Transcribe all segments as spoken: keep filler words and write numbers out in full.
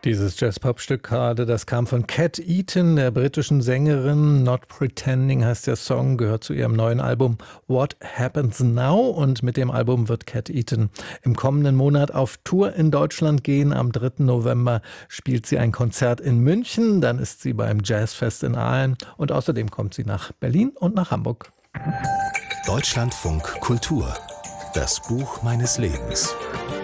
Dieses Jazz-Pop-Stück gerade, das kam von Cat Eaton, der britischen Sängerin. Not Pretending heißt der Song, gehört zu ihrem neuen Album What Happens Now. Und mit dem Album wird Cat Eaton im kommenden Monat auf Tour in Deutschland gehen. Am dritten November spielt sie ein Konzert in München. Dann ist sie beim Jazzfest in Aalen. Und außerdem kommt sie nach Berlin und nach Hamburg. Deutschlandfunk Kultur. Das Buch meines Lebens.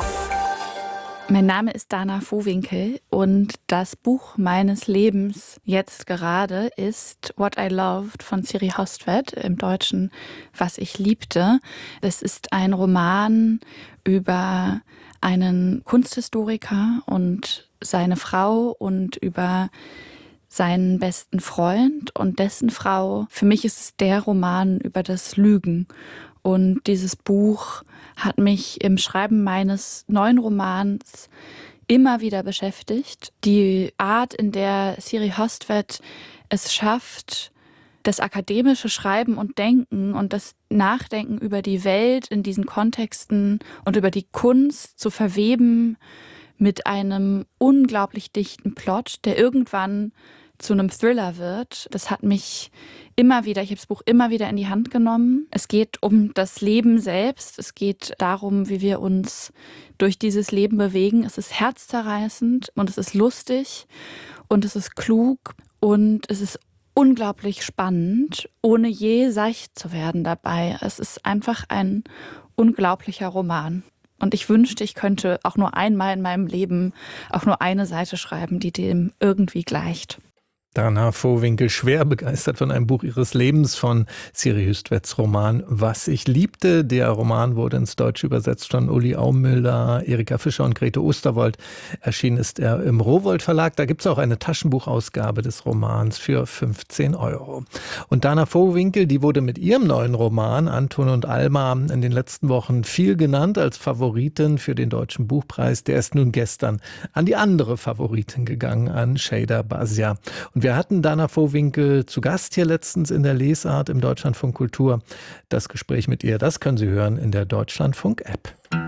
Mein Name ist Dana Vohwinkel und das Buch meines Lebens jetzt gerade ist What I Loved von Siri Hostvedt, im Deutschen Was ich liebte. Es ist ein Roman über einen Kunsthistoriker und seine Frau und über seinen besten Freund und dessen Frau. Für mich ist es der Roman über das Lügen. Und dieses Buch hat mich im Schreiben meines neuen Romans immer wieder beschäftigt. Die Art, in der Siri Hostvedt es schafft, das akademische Schreiben und Denken und das Nachdenken über die Welt in diesen Kontexten und über die Kunst zu verweben mit einem unglaublich dichten Plot, der irgendwann zu einem Thriller wird. Das hat mich immer wieder, ich habe das Buch immer wieder in die Hand genommen. Es geht um das Leben selbst. Es geht darum, wie wir uns durch dieses Leben bewegen. Es ist herzzerreißend und es ist lustig und es ist klug und es ist unglaublich spannend, ohne je seicht zu werden dabei. Es ist einfach ein unglaublicher Roman. Und ich wünschte, ich könnte auch nur einmal in meinem Leben auch nur eine Seite schreiben, die dem irgendwie gleicht. Dana Vohwinkel, schwer begeistert von einem Buch ihres Lebens, von Siri Hostvedts Roman Was ich liebte. Der Roman wurde ins Deutsche übersetzt von Uli Aumüller, Erika Fischer und Grete Osterwold. Erschienen ist er im Rowohlt Verlag. Da gibt es auch eine Taschenbuchausgabe des Romans für fünfzehn Euro. Und Dana Vohwinkel, die wurde mit ihrem neuen Roman Anton und Alma in den letzten Wochen viel genannt als Favoritin für den Deutschen Buchpreis. Der ist nun gestern an die andere Favoritin gegangen, an Şeyda Bazia. Und wir hatten Dana Vohwinkel zu Gast hier letztens in der Lesart im Deutschlandfunk Kultur. Das Gespräch mit ihr, das können Sie hören in der Deutschlandfunk-App.